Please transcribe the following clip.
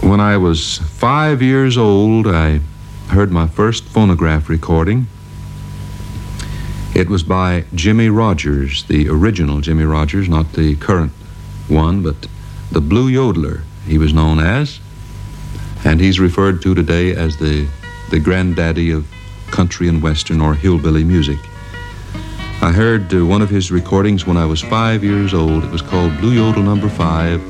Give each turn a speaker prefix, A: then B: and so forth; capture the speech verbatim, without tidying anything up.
A: When I was five years old, I heard my first phonograph recording. It was by Jimmy Rogers, the original Jimmy Rogers, not the current one, but the Blue Yodeler, he was known as. And he's referred to today as the, the granddaddy of country and western or hillbilly music. I heard uh, one of his recordings when I was five years old. It was called Blue Yodel Number Five.